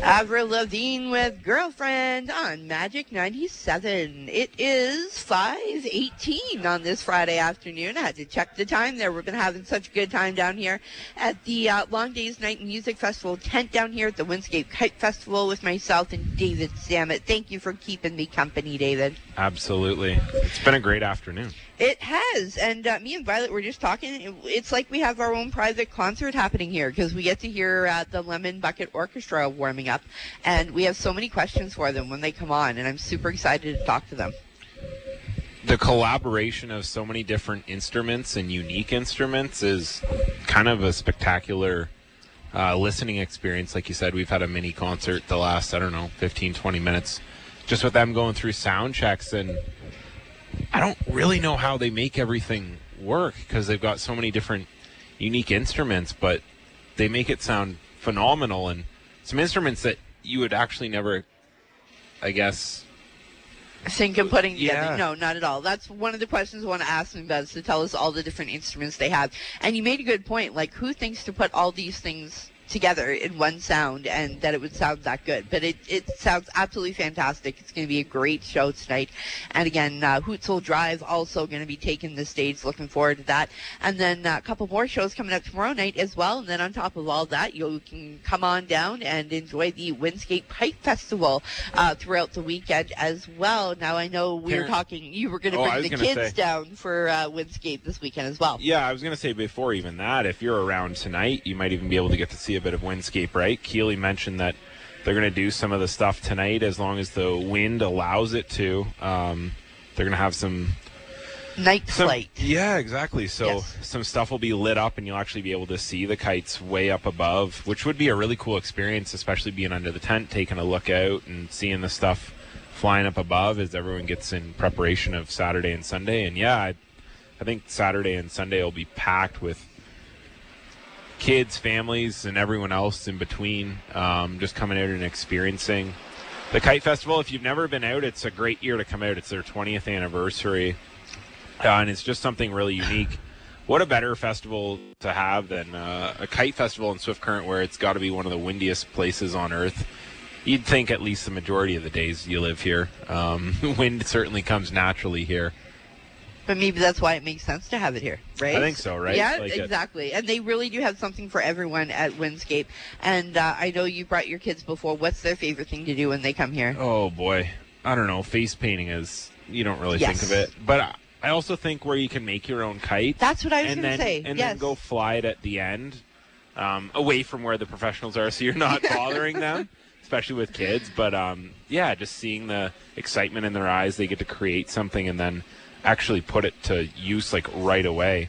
Avril Lavigne with Girlfriend on Magic 97. It is 5:18 on this Friday afternoon. I had to check the time there. We've been having such a good time down here at the Long Days Night Music Festival tent down here at the Windscape Kite Festival with myself and David Samet. Thank you for keeping me company, David. Absolutely. It's been a great afternoon. It has, and me and Violet were just talking. It's like we have our own private concert happening here because we get to hear the Lemon Bucket Orchestra warming up, and we have so many questions for them when they come on, and I'm super excited to talk to them. The collaboration of so many different instruments and unique instruments is kind of a spectacular listening experience. Like you said, we've had a mini concert the last, 15, 20 minutes just with them going through sound checks, and I don't really know how they make everything work because they've got so many different unique instruments, but they make it sound phenomenal, and some instruments that you would actually never, I guess, think of putting together. Yeah. No, not at all. That's one of the questions I want to ask them about, is to tell us all the different instruments they have. And you made a good point. Like, who thinks to put all these things together in one sound and that it would sound that good? But it sounds absolutely fantastic. It's going to be a great show tonight. And again, Hootsville Drive also going to be taking the stage. Looking forward to that. And then a couple more shows coming up tomorrow night as well. And then on top of all that, you can come on down and enjoy the Windscape Kite Festival throughout the weekend as well. Now, I know we were talking, you were going to bring the kids down for Windscape this weekend as well. Yeah, I was going to say before even that, if you're around tonight, you might even be able to get to see a bit of Windscape, right? Keely mentioned that they're going to do some of the stuff tonight as long as the wind allows it to. They're going to have some night flight. Yeah, exactly. So yes, some stuff will be lit up and you'll actually be able to see the kites way up above, which would be a really cool experience, especially being under the tent, taking a look out and seeing the stuff flying up above as everyone gets in preparation of Saturday and Sunday. And yeah, I think Saturday and Sunday will be packed with kids, families, and everyone else in between, just coming out and experiencing the Kite Festival. If you've never been out, it's a great year to come out. It's their 20th anniversary, and it's just something really unique. What a better festival to have than a kite festival in Swift Current, where it's got to be one of the windiest places on earth. You'd think at least the majority of the days you live here. Wind certainly comes naturally here. But maybe that's why it makes sense to have it here, right? I think so, right? Yeah, like exactly. And they really do have something for everyone at Windscape. And I know you brought your kids before. What's their favorite thing to do when they come here? Oh, boy. I don't know. Face painting is, you don't really think of it. But I also think where you can make your own kite. That's what I was going to say. And then go fly it at the end, away from where the professionals are, so you're not bothering them, especially with kids. But, yeah, just seeing the excitement in their eyes. They get to create something and then actually put it to use like right away.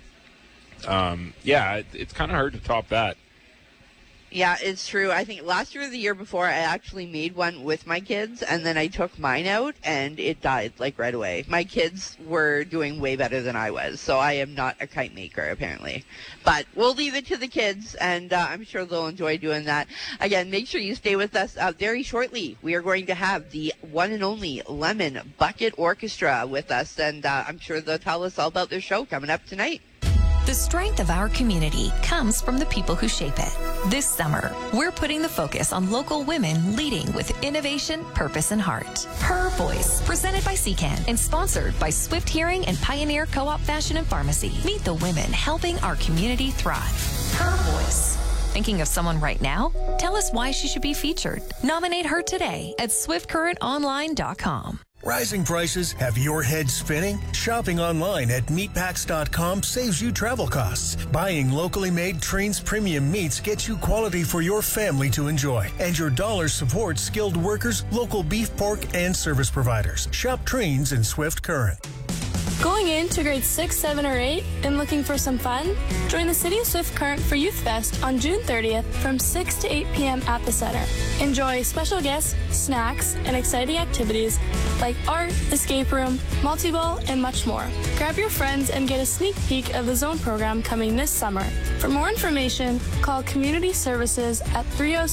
Yeah, it's kind of hard to top that. Yeah, it's true. I think last year or the year before, I actually made one with my kids, and then I took mine out, and it died like right away. My kids were doing way better than I was, so I am not a kite maker, apparently. But we'll leave it to the kids, and I'm sure they'll enjoy doing that. Again, make sure you stay with us very shortly. We are going to have the one and only Lemon Bucket Orchestra with us, and I'm sure they'll tell us all about their show coming up tonight. The strength of our community comes from the people who shape it. This summer, we're putting the focus on local women leading with innovation, purpose, and heart. Her Voice, presented by CCAN and sponsored by Swift Hearing and Pioneer Co-op Fashion and Pharmacy. Meet the women helping our community thrive. Her Voice. Thinking of someone right now? Tell us why she should be featured. Nominate her today at swiftcurrentonline.com. Rising prices have your head spinning? Shopping online at meatpacks.com saves you travel costs. Buying locally made Trains premium meats gets you quality for your family to enjoy. And your dollars support skilled workers, local beef, pork, and service providers. Shop Trains in Swift Current. Going into grades 6, 7, or 8 and looking for some fun? Join the City of Swift Current for Youth Fest on June 30th from 6 to 8 p.m. at the Center. Enjoy special guests, snacks, and exciting activities like art, escape room, multi-ball, and much more. Grab your friends and get a sneak peek of the Zone program coming this summer. For more information, call Community Services at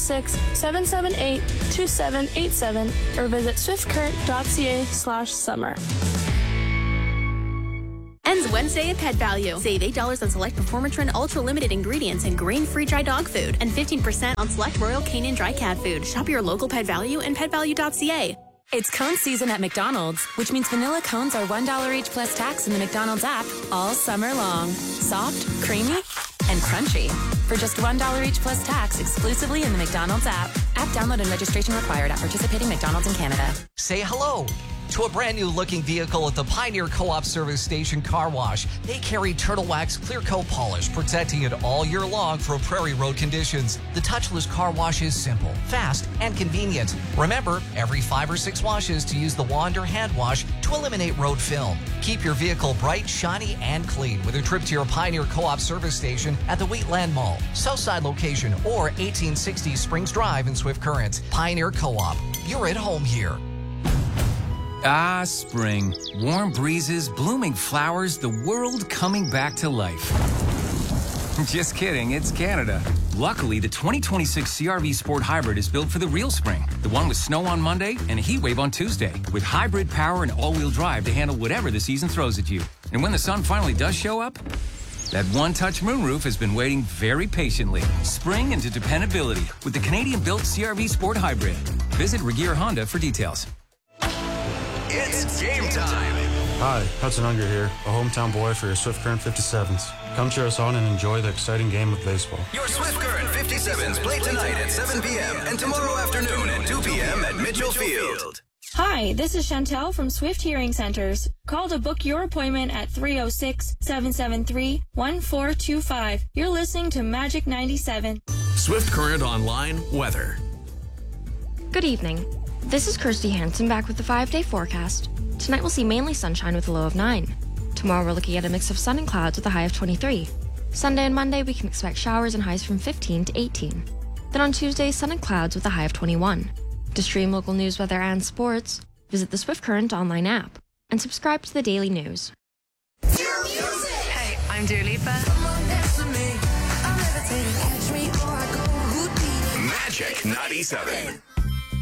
306-778-2787 or visit swiftcurrent.ca/summer. Ends Wednesday at Pet Value. Save $8 on select Performatrin Ultra Limited ingredients and grain-free dry dog food, and 15% on select Royal Canin dry cat food. Shop your local Pet Value and petvalue.ca. It's cone season at McDonald's, which means vanilla cones are $1 each plus tax in the McDonald's app all summer long. Soft, creamy, and crunchy. For just $1 each plus tax exclusively in the McDonald's app. App download and registration required at participating McDonald's in Canada. Say hello to a brand new looking vehicle at the Pioneer Co-op Service Station Car Wash. They carry Turtle Wax Clear Coat Polish, protecting it all year long for prairie road conditions. The touchless car wash is simple, fast, and convenient. Remember, every 5 or 6 washes to use the wand or hand wash to eliminate road film. Keep your vehicle bright, shiny, and clean with a trip to your Pioneer Co-op Service Station at the Wheatland Mall, Southside location, or 1860 Springs Drive in Swift Current. Pioneer Co-op. You're at home here. Ah, spring. Warm breezes, blooming flowers, the world coming back to life. Just kidding, it's Canada. Luckily, the 2026 CR-V Sport Hybrid is built for the real spring. The one with snow on Monday and a heat wave on Tuesday. With hybrid power and all-wheel drive to handle whatever the season throws at you. And when the sun finally does show up, that one-touch moonroof has been waiting very patiently. Spring into dependability with the Canadian-built CR-V Sport Hybrid. Visit Regier Honda for details. It's game time. Hi, Hudson Unger here, a hometown boy for your Swift Current 57s. Come cheer us on and enjoy the exciting game of baseball. Your Swift Current 57s play tonight at 7 p.m. and tomorrow afternoon at 2 p.m. at Mitchell Field. Hi, this is Chantel from Swift Hearing Centers. Call to book your appointment at 306-773-1425. You're listening to Magic 97. Swift Current Online weather. Good evening. This is Kirsty Hansen back with the 5-day forecast. Tonight we'll see mainly sunshine with a low of 9. Tomorrow we're looking at a mix of sun and clouds with a high of 23. Sunday and Monday we can expect showers and highs from 15 to 18. Then on Tuesday, sun and clouds with a high of 21. To stream local news, weather, and sports, visit the Swift Current online app and subscribe to the daily news. Hey, I'm Dua Lipa. Magic 97.